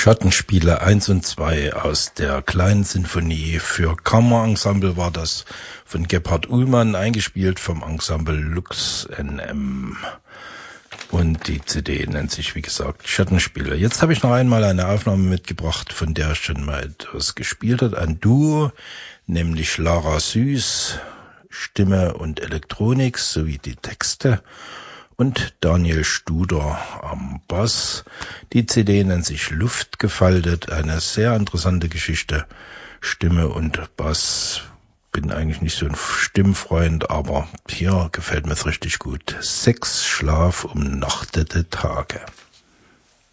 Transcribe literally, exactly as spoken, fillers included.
Schattenspiele eins und zwei aus der kleinen Sinfonie. Für Kammerensemble war das von Gebhard Ullmann eingespielt vom Ensemble Lux N M. Und die C D nennt sich, wie gesagt, Schattenspiele. Jetzt habe ich noch einmal eine Aufnahme mitgebracht, von der ich schon mal etwas gespielt habe. Ein Duo, nämlich Lara Süß, Stimme und Elektronik sowie die Texte, und Daniel Studer am Bass. Die C D nennt sich Luft gefaltet, eine sehr interessante Geschichte. Stimme und Bass. Bin eigentlich nicht so ein Stimmfreund, aber hier gefällt mir's richtig gut. Sex, Schlaf, umnachtete Tage.